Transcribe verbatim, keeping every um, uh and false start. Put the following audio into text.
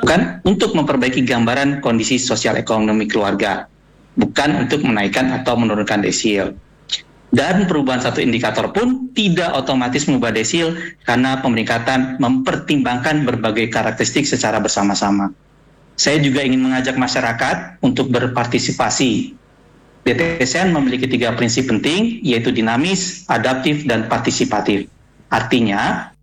bukan untuk memperbaiki gambaran kondisi sosial ekonomi keluarga, bukan untuk menaikkan atau menurunkan desil. Dan perubahan satu indikator pun tidak otomatis mengubah desil karena pemeringkatan mempertimbangkan berbagai karakteristik secara bersama-sama. Saya juga ingin mengajak masyarakat untuk berpartisipasi. D T S N memiliki tiga prinsip penting, yaitu dinamis, adaptif, dan partisipatif. Artinya,